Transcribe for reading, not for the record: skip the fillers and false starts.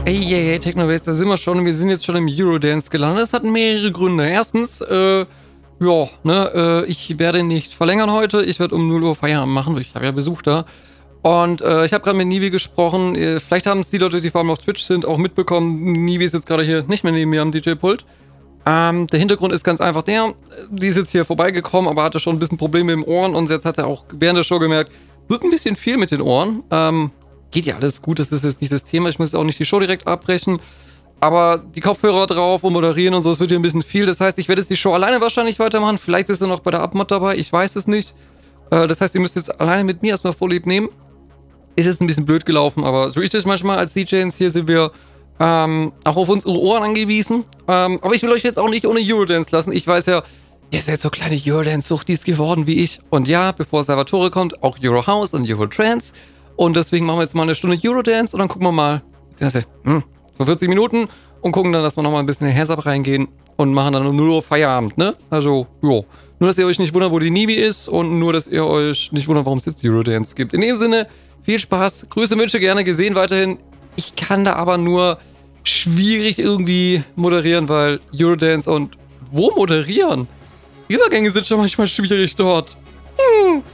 Hey, Technobase, da sind wir schon und wir sind jetzt schon im Eurodance gelandet. Das hat mehrere Gründe. Erstens, ich werde nicht verlängern heute. Ich werde um 0 Uhr Feierabend machen. Ich habe ja Besuch da. Und ich habe gerade mit Nivi gesprochen. Vielleicht haben es die Leute, die vor allem auf Twitch sind, auch mitbekommen. Nivi ist jetzt gerade hier nicht mehr neben mir am DJ-Pult. Der Hintergrund ist ganz einfach die ist jetzt hier vorbeigekommen, aber hatte schon ein bisschen Probleme im Ohren. Und jetzt hat er auch während der Show gemerkt, wird ein bisschen viel mit den Ohren. Geht ja alles gut, das ist jetzt nicht das Thema. Ich muss auch nicht die Show direkt abbrechen. Aber die Kopfhörer drauf und moderieren und so, es wird hier ein bisschen viel. Das heißt, ich werde jetzt die Show alleine wahrscheinlich weitermachen. Vielleicht ist er noch bei der Abmod dabei, ich weiß es nicht. Das heißt, ihr müsst jetzt alleine mit mir erstmal Vorlieb nehmen. Ist jetzt ein bisschen blöd gelaufen, aber so ist es manchmal als DJs. Hier sind wir auch auf unsere Ohren angewiesen. Aber ich will euch jetzt auch nicht ohne Eurodance lassen. Ich weiß ja, ihr seid so kleine Eurodance-Suchtis geworden wie ich. Und ja, bevor Salvatore kommt, auch Eurohouse und Eurotrance. Und deswegen machen wir jetzt mal eine Stunde Eurodance und dann gucken wir mal, so 40 Minuten und gucken dann, dass wir nochmal ein bisschen in den Heads-Up reingehen und machen dann um 0 Uhr Feierabend, ne? Also, jo. Nur, dass ihr euch nicht wundert, wo die Nivi ist und nur, dass ihr euch nicht wundert, warum es jetzt Eurodance gibt. In dem Sinne, viel Spaß, Grüße, Wünsche gerne gesehen weiterhin. Ich kann da aber nur schwierig irgendwie moderieren, weil Eurodance und wo moderieren? Übergänge sind schon manchmal schwierig dort.